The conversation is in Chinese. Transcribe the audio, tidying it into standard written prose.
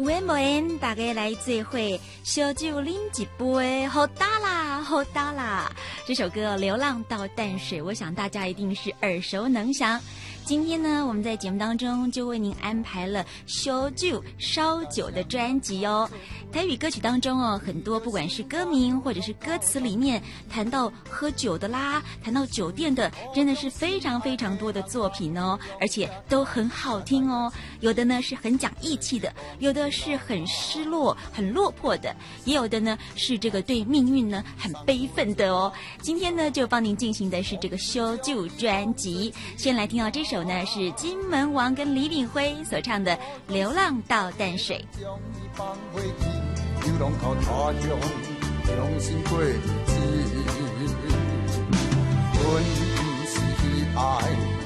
有缘无缘，大家来聚会，烧酒啉一杯，好大啦，好大啦！这首歌《流浪到淡水》，我想大家一定是耳熟能详。今天呢，我们在节目当中就为您安排了烧酒的专辑哦。台语歌曲当中哦，很多不管是歌名或者是歌词里面谈到喝酒的啦，谈到酒店的，真的是非常非常多的作品哦，而且都很好听哦。有的呢是很讲义气的，有的是很失落、很落魄的，也有的呢是这个对命运呢很悲愤的哦。今天呢就帮您进行的是这个烧酒专辑，先来听到这首呢是金门王跟李炳辉所唱的《流浪到淡水》。 流浪到他乡，伤心过日子，阮不是爱。